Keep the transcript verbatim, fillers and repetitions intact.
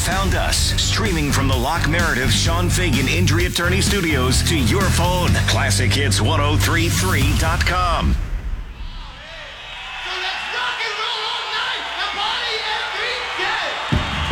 found us, streaming from the Locke Meredith Sean Fagan Injury Attorney Studios to your phone. classic hits ten thirty-three dot com.